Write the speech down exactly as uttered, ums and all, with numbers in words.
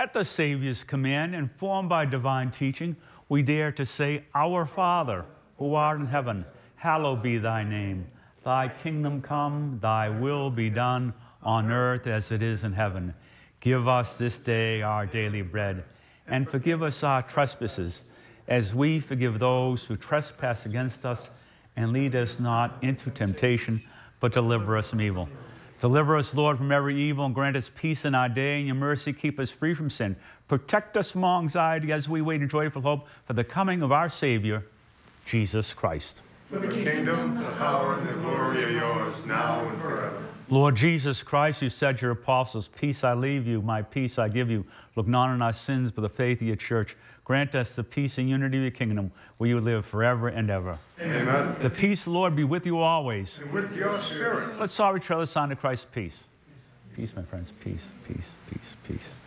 At the Savior's command, informed by divine teaching, we dare to say, Our Father, who art in heaven, hallowed be thy name. Thy kingdom come, thy will be done on earth as it is in heaven. Give us this day our daily bread, and forgive us our trespasses, as we forgive those who trespass against us, and lead us not into temptation, but deliver us from evil. Deliver us, Lord, from every evil, and grant us peace in our day. In your mercy, keep us free from sin. Protect us from all anxiety as we wait in joyful hope for the coming of our Savior, Jesus Christ. For the kingdom, the power, and the glory are yours, now and forever. Lord Jesus Christ, you said to your apostles, peace I leave you, my peace I give you. Look not on our sins, but the faith of your church. Grant us the peace and unity of your kingdom, where you live forever and ever. Amen. The peace of the Lord be with you always. And with your spirit. Let's all reach out the sign of Christ's peace. Peace, my friends. Peace, peace, peace, peace.